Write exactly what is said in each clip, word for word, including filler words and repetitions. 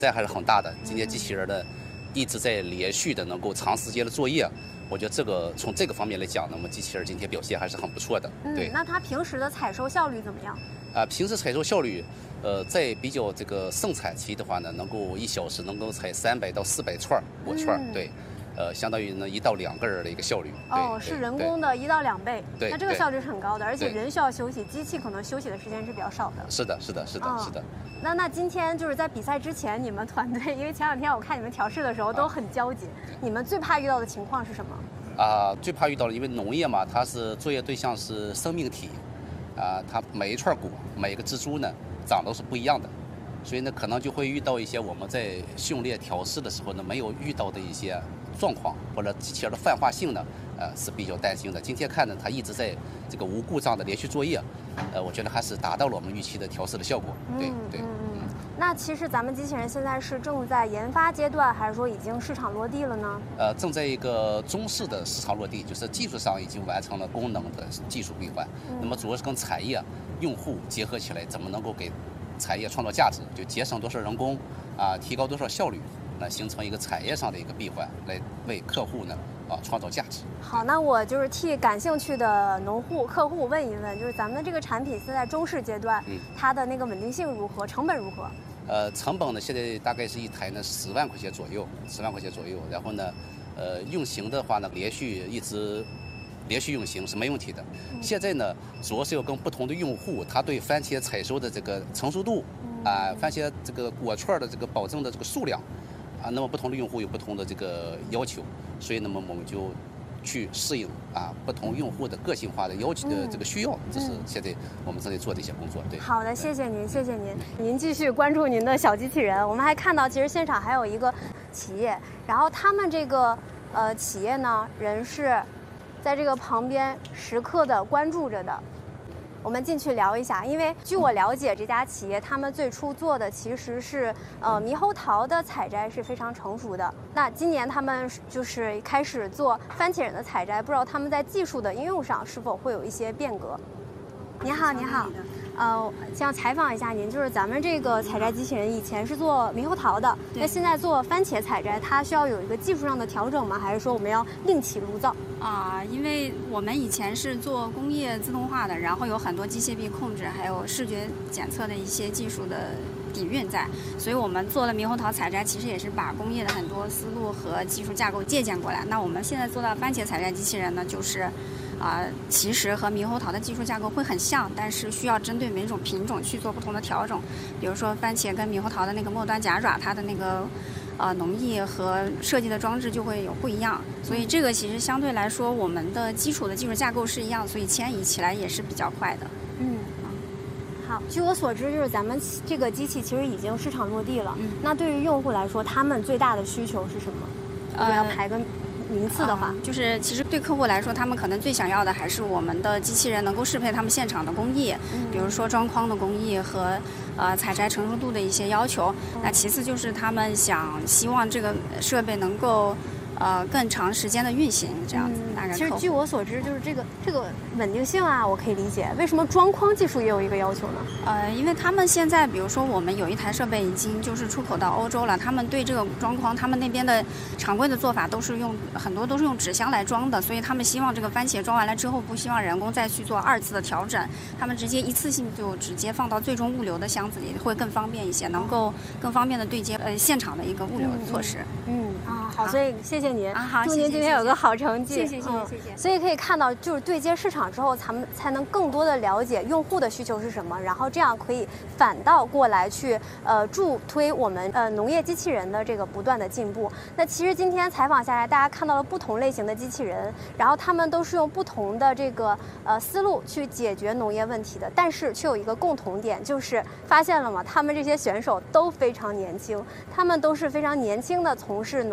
在还是很大的。今天机器人呢一直在连续的能够长时间的作业，我觉得这个从这个方面来讲呢，我们机器人今天表现还是很不错的。 嗯， 对。 那它平时的采收效率怎么样？ 啊，平时采收效率，呃，在比较这个盛产期的话呢，能够一小时能够采三百到四百串果串，嗯、对。呃，相当于呢一到两个人的一个效率。 哦，是人工的一到两倍。 对， 那这个效率是很高的，而且人需要休息，机器可能休息的时间是比较少的。 是的，是的，是的，哦、是的。 那那今天就是在比赛之前，你们团队，因为前两天我看你们调试的时候都很焦急，啊、你们最怕遇到的情况是什么？ 啊，最怕遇到的，因为农业嘛，它是作业对象是生命体，啊，它每一串果，每个植株呢长都是不一样的。所以呢，可能就会遇到一些我们在训练调试的时候呢没有遇到的一些状况，或者机器人的泛化性呢，呃是比较担心的。今天看呢，它一直在这个无故障的连续作业，呃，我觉得还是达到了我们预期的调试的效果。对对。 嗯嗯嗯。那其实咱们机器人现在是正在研发阶段，还是说已经市场落地了呢？ 呃，正在一个中式的市场落地，就是技术上已经完成了功能的技术规范。嗯、那么主要是跟产业、用户结合起来，怎么能够给产业创造价值，就节省多少人工啊，提高多少效率，那形成一个产业上的一个闭环，来为客户呢啊创造价值。 好，那我就是替感兴趣的农户客户问一问，就是咱们这个产品现在中试阶段，嗯，它的那个稳定性如何，成本如何？ 呃，成本呢现在大概是一台呢十万块钱左右，十万块钱左右，然后呢，呃，运行的话呢连续一直。连续运行是没问题的。现在呢，主要是要跟不同的用户，他对番茄采收的这个成熟度啊，番茄这个果串的这个保证的这个数量啊，那么不同的用户有不同的这个要求，所以那么我们就去适应啊不同用户的个性化的要求的这个需要，这是现在我们正在做的一些工作。对， 好的，谢谢您，谢谢您。您继续关注您的小机器人。我们还看到，其实现场还有一个企业，然后他们这个呃企业呢，人是在这个旁边时刻的关注着的。我们进去聊一下，因为据我了解，这家企业他们最初做的其实是呃猕猴桃的采摘是非常成熟的。那今年他们就是开始做番茄仁的采摘，不知道他们在技术的应用上是否会有一些变革。你好，你好。呃，想采访一下您，就是咱们这个采摘机器人以前是做猕猴桃的，那现在做番茄采摘，它需要有一个技术上的调整吗？还是说我们要另起炉灶？ 啊，因为我们以前是做工业自动化的，然后有很多机械臂控制，还有视觉检测的一些技术的底蕴在，所以我们做了猕猴桃采摘，其实也是把工业的很多思路和技术架构借鉴过来。那我们现在做到番茄采摘机器人呢，就是啊、呃，其实和猕猴桃的技术架构会很像，但是需要针对每种品种去做不同的调整。比如说番茄跟猕猴桃的那个末端夹爪，它的那个呃农艺和设计的装置就会有不一样。所以这个其实相对来说，我们的基础的技术架构是一样，所以迁移起来也是比较快的。 嗯。好，据我所知，就是咱们这个机器其实已经市场落地了。嗯。那对于用户来说，他们最大的需求是什么？如果要排个名次的话、 呃，就是其实对客户来说，他们可能最想要的还是我们的机器人能够适配他们现场的工艺，嗯、比如说装框的工艺和呃采摘成熟度的一些要求。嗯、那其次就是他们想希望这个设备能够呃更长时间的运行，这样子。嗯、大概其实据我所知，就是这个这个稳定性啊，我可以理解。为什么装框技术也有一个要求呢？ 呃，因为他们现在，比如说我们有一台设备已经就是出口到欧洲了，他们对这个装框，他们那边的常规的做法都是用很多都是用纸箱来装的，所以他们希望这个番茄装完了之后，不希望人工再去做二次的调整，他们直接一次性就直接放到最终物流的箱子里，会更方便一些，能够更方便的对接呃现场的一个物流措施。 嗯啊，好，所以谢谢您啊，好， 祝您今天有个好成绩。 谢谢谢谢谢谢。 所以可以看到，就是对接市场之后，咱们才能更多的了解用户的需求是什么，然后这样可以反倒过来去呃助推我们呃农业机器人的这个不断的进步。那其实今天采访下来，大家看到了不同类型的机器人，然后他们都是用不同的这个呃思路去解决农业问题的，但是却有一个共同点，就是发现了吗？他们这些选手都非常年轻，他们都是非常年轻的从事农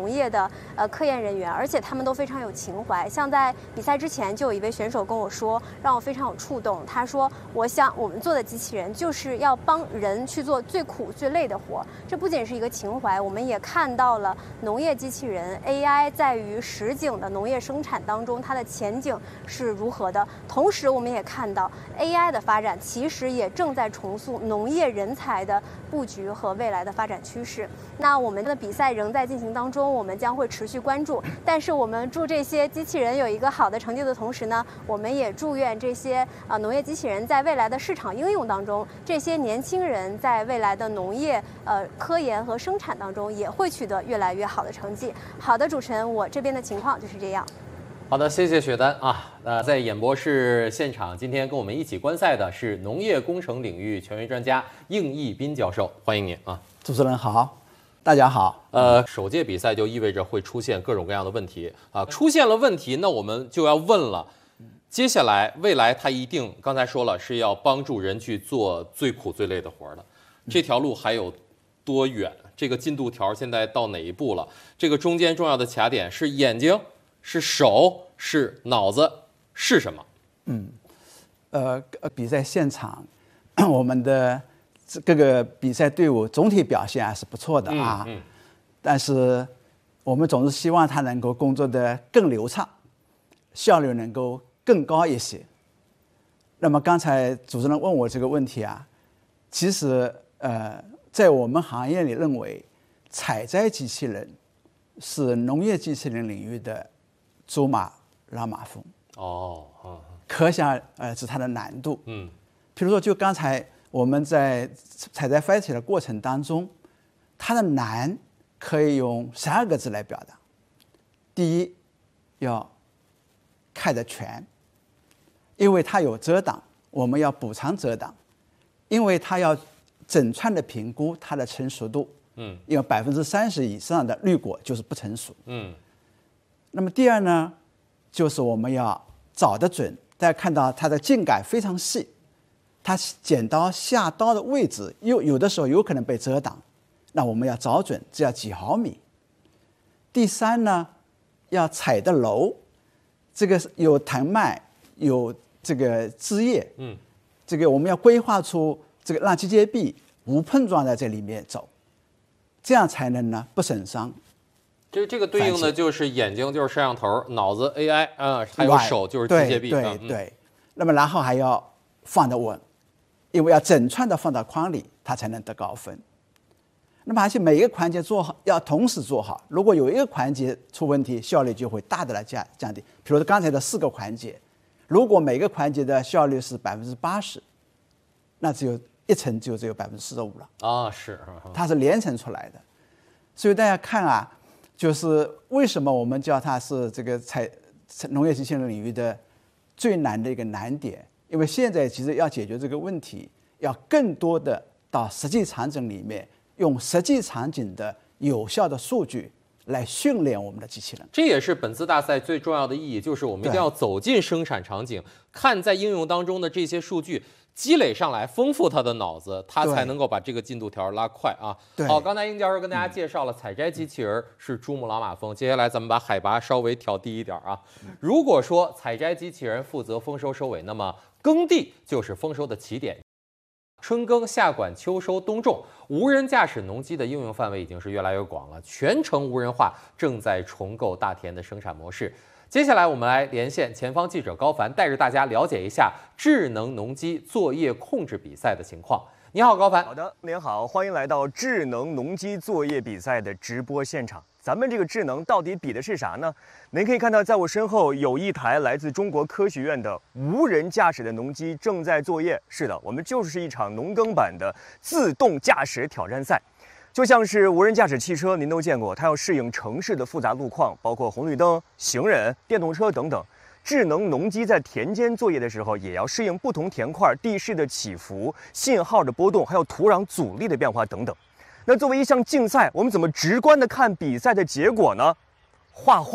农业的呃科研人员，而且他们都非常有情怀。像在比赛之前，就有一位选手跟我说，让我非常有触动。他说：“我想我们做的机器人就是要帮人去做最苦最累的活。”这不仅是一个情怀，我们也看到了农业机器人 A I 在于实景的农业生产当中它的前景是如何的。同时，我们也看到 A I 的发展其实也正在重塑农业人才的布局和未来的发展趋势。那我们的比赛仍在进行当中，我们将会持续关注。但是我们祝这些机器人有一个好的成绩的同时呢，我们也祝愿这些啊农业机器人在未来的市场应用当中，这些年轻人在未来的农业呃科研和生产当中也会取得越来越好的成绩。好的，主持人，我这边的情况就是这样。 好的，谢谢雪丹啊。呃，在演播室现场，今天跟我们一起观赛的是农业工程领域权威专家应义斌教授，欢迎您啊。 主持人好，大家好。 呃，首届比赛就意味着会出现各种各样的问题啊，出现了问题，那我们就要问了，接下来未来它一定刚才说了是要帮助人去做最苦最累的活的，这条路还有多远？这个进度条现在到哪一步了？这个中间重要的卡点是眼睛，是手，是脑子，是什么？ 嗯，呃，比赛现场，我们的各个比赛队伍总体表现还是不错的啊。嗯嗯、但是我们总是希望他能够工作的更流畅，效率能够更高一些。那么刚才主持人问我这个问题啊，其实呃，在我们行业里认为，采摘机器人是农业机器人领域的珠马拉马蜂。 哦，嗯、 可想而知它的难度。 嗯， 比如说，就刚才我们在采摘番茄的过程当中，它的难可以用十二个字来表达。第一，要看得全，因为它有遮挡，我们要补偿遮挡；因为它要整串的评估它的成熟度。 嗯， 因为百分之三十以上的绿果就是不成熟。 嗯， 那么第二呢，就是我们要找得准。大家看到它的茎秆非常细，它剪刀下刀的位置有有的时候有可能被遮挡，那我们要找准，这要几毫米。第三呢，要采得柔，这个有藤蔓，有这个枝叶， 嗯， 这个我们要规划出这个让机械臂无碰撞在这里面走，这样才能呢不损伤。 这这个对应的就是眼睛就是摄像头，脑子 A I 啊、呃，还有手就是机械臂。 对对、嗯、对。那么然后还要放得稳，因为要整串的放到筐里，它才能得高分。那么而且每一个环节做好，要同时做好。如果有一个环节出问题，效率就会大大的降降低。比如说刚才的四个环节，如果每个环节的效率是百分之八十，那只有一层就只有百分之四十五了。 啊，是， 它是连成出来的。所以大家看啊。就是为什么我们叫它是这个采农业机器人领域的最难的一个难点？因为现在其实要解决这个问题，要更多的到实际场景里面，用实际场景的有效的数据来训练我们的机器人。 这也是本次大赛最重要的意义，就是我们一定要走进生产场景，看在应用当中的这些数据。积累上来，丰富他的脑子，他才能够把这个进度条拉快啊。好，刚才应教授跟大家介绍了采摘机器人是珠穆朗玛峰，接下来咱们把海拔稍微调低一点啊。如果说采摘机器人负责丰收收尾，那么耕地就是丰收的起点。春耕、夏管、秋收、冬种，无人驾驶农机的应用范围已经是越来越广了，全程无人化正在重构大田的生产模式。接下来我们来连线前方记者高凡，带着大家了解一下智能农机作业控制比赛的情况。你好，高凡。 好的，您好，欢迎来到智能农机作业比赛的直播现场。咱们这个智能到底比的是啥呢？您可以看到，在我身后有一台来自中国科学院的无人驾驶的农机正在作业。是的，我们就是一场农耕版的自动驾驶挑战赛。就像是无人驾驶汽车，您都见过，它要适应城市的复杂路况，包括红绿灯、行人、电动车等等。智能农机在田间作业的时候，也要适应不同田块地势的起伏、信号的波动，还有土壤阻力的变化等等。那作为一项竞赛，我们怎么直观的看比赛的结果呢？画画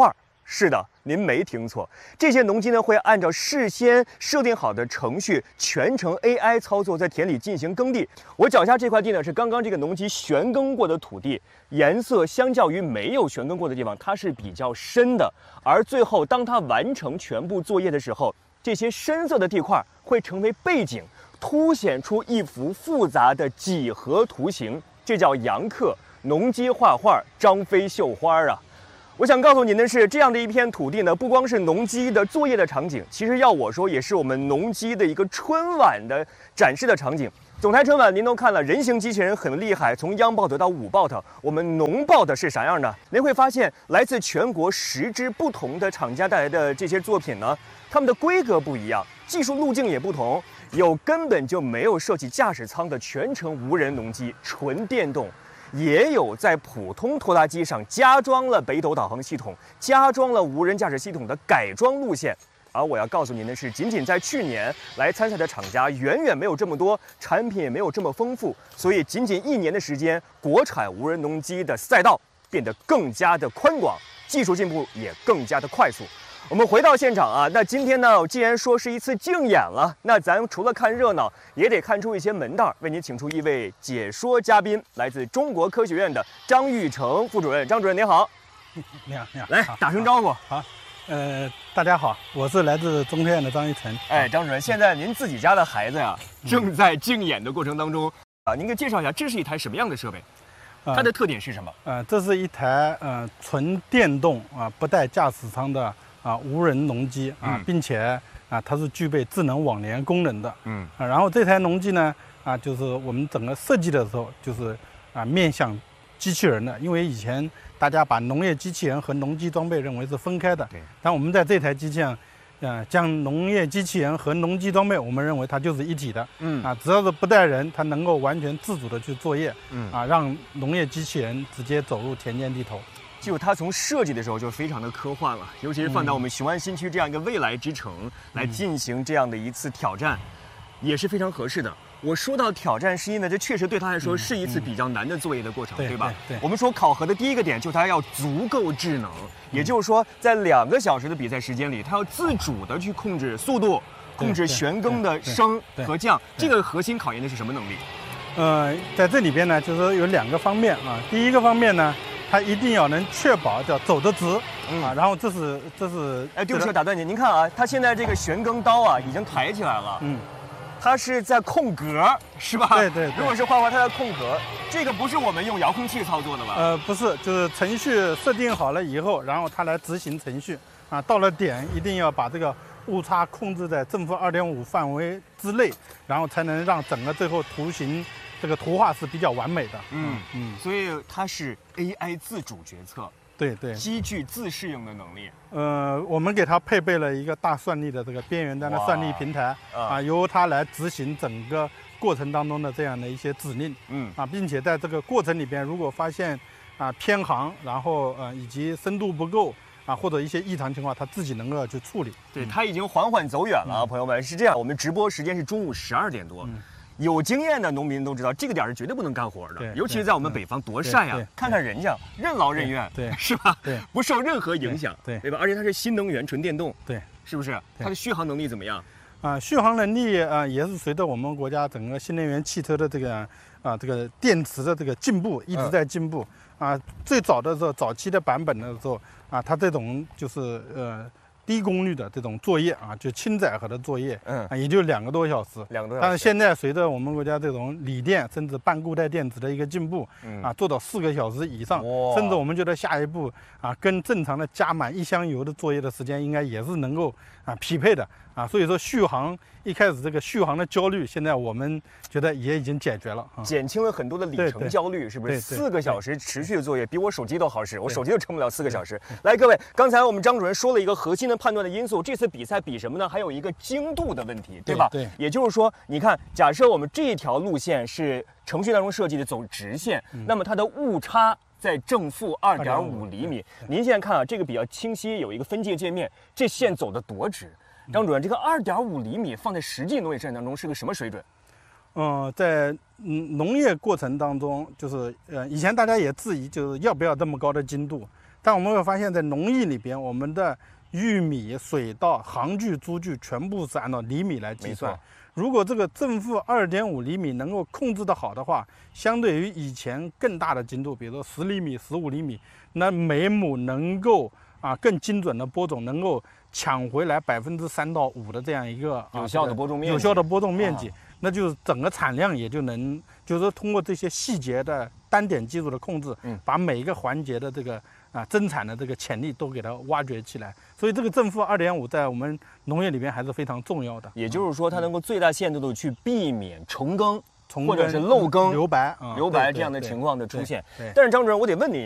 是的，您没听错，这些农机呢会按照事先设定好的程序，全程 A I 操作，在田里进行耕地。我脚下这块地呢是刚刚这个农机旋耕过的土地，颜色相较于没有旋耕过的地方，它是比较深的。而最后，当它完成全部作业的时候，这些深色的地块会成为背景，凸显出一幅复杂的几何图形，这叫阳刻。农机画画，张飞绣花啊！我想告诉您的是，这样的一片土地呢，不光是农机的作业的场景，其实要我说，也是我们农机的一个春晚的展示的场景。总台春晚您都看了，人形机器人很厉害，从央 bot 到五 bot， 我们农 bot 是啥样的？您会发现，来自全国十支不同的厂家带来的这些作品呢，它们的规格不一样，技术路径也不同，有根本就没有设计驾驶舱的全程无人农机，纯电动。也有在普通拖拉机上加装了北斗导航系统、加装了无人驾驶系统的改装路线。而我要告诉您的是，仅仅在去年来参赛的厂家远远没有这么多，产品也没有这么丰富，所以仅仅一年的时间，国产无人农机的赛道变得更加的宽广，技术进步也更加的快速。我们回到现场啊，那今天呢，既然说是一次竞演了，那咱除了看热闹，也得看出一些门道。为您请出一位解说嘉宾，来自中国科学院的张玉成副主任。张主任您好。 你好，你好。 来打声招呼。 好，呃，大家好，我是来自中科院的张玉成。 哎，张主任，现在您自己家的孩子呀，正在竞演的过程当中啊，您给介绍一下，这是一台什么样的设备？它的特点是什么？ 呃，这是一台呃纯电动啊，不带驾驶舱的。啊，无人农机啊，嗯、并且啊，它是具备智能网联功能的。嗯啊，然后这台农机呢，啊，就是我们整个设计的时候，就是啊，面向机器人的，因为以前大家把农业机器人和农机装备认为是分开的。对。但我们在这台机器上，呃，将农业机器人和农机装备，我们认为它就是一体的。嗯啊，只要是不带人，它能够完全自主的去作业。嗯啊，让农业机器人直接走入田间地头。 就它从设计的时候就非常的科幻了，尤其是放到我们雄安新区这样一个未来之城来进行这样的一次挑战，也是非常合适的。我说到挑战，是因为这确实对他来说是一次比较难的作业的过程，对吧？对。我们说考核的第一个点就是它要足够智能，也就是说在两个小时的比赛时间里，它要自主的去控制速度，控制旋耕的升和降。这个核心考验的是什么能力？ 呃，在这里边呢，就是有两个方面啊。第一个方面呢，它一定要能确保叫走得直，嗯啊，然后这是这是， 哎，对不起，我打断您，您看啊，它现在这个旋耕刀啊已经抬起来了，嗯，它是在空格，是吧？ 对 对, 对。 如果是画画，它在空格，这个不是我们用遥控器操作的吧？ 呃，不是，就是程序设定好了以后，然后它来执行程序啊，到了点一定要把这个误差控制在正负二点五范围之内，然后才能让整个最后图形。这个图画是比较完美的， 嗯嗯，所以它是 A I 自主决策， 对对， 机具自适应的能力。 呃，我们给它配备了一个大算力的这个边缘端的算力平台啊，由它来执行整个过程当中的这样的一些指令，嗯啊，并且在这个过程里边，如果发现啊偏航，然后呃以及深度不够。啊，或者一些异常情况，他自己能够去处理。 对，他已经缓缓走远了，嗯、朋友们是这样。我们直播时间是中午十二点多，嗯、有经验的农民都知道，这个点是绝对不能干活的，尤其是在我们北方多晒呀。看看人家任劳任怨， 对， 是吧？ 对， 不受任何影响， 对对吧？而且它是新能源纯电动， 对， 是不是？它的续航能力怎么样？ 啊，续航能力啊，也是随着我们国家整个新能源汽车的这个啊这个电池的这个进步一直在进步。嗯、啊，最早的时候，早期的版本的时候啊，它这种就是呃低功率的这种作业啊，就轻载荷的作业，嗯，啊，也就两个多小时， 两个多小时。 但是现在随着我们国家这种锂电甚至半固态电池的一个进步，嗯、啊，做到四个小时以上，甚至我们觉得下一步啊，跟正常的加满一箱油的作业的时间应该也是能够啊匹配的。啊，所以说续航一开始这个续航的焦虑，现在我们觉得也已经解决了，啊、 减轻了很多的里程焦虑，是不是？四个小时持续的作业比我手机都好使，我手机都撑不了四个小时。来，各位，刚才我们张主任说了一个核心的判断的因素，这次比赛比什么呢？还有一个精度的问题，对吧？ 对。 也就是说，你看，假设我们这条路线是程序当中设计的走直线，嗯、那么它的误差在正负二点五厘米。您现在看啊，这个比较清晰，有一个分界界面，这线走得多直？张主任，这个二点五厘米放在实际农业生产当中是个什么水准？ 嗯、呃，在嗯农业过程当中，就是呃以前大家也质疑，就是要不要这么高的精度， 但我们会发现，在农艺里边，我们的玉米、水稻、行距、株距全部是按照厘米来计算。如果这个正负二点五厘米能够控制得好的话，相对于以前更大的精度，比如说十厘米、十五厘米，那每亩能够啊更精准的播种，能够抢回来百分之三到五的这样一个、啊、 有效的播种面积， 有效的播种面积， 啊、 那就是整个产量也就能，就是说通过这些细节的单点技术的控制，嗯，把每一个环节的这个啊增产的这个潜力都给它挖掘起来。所以这个正负二点五在我们农业里边还是非常重要的。 也就是说，它能够最大限度的去避免重耕。 重或者是漏耕、 留白、 留白这样的情况的出现。 对对对， 但是张主任，我得问你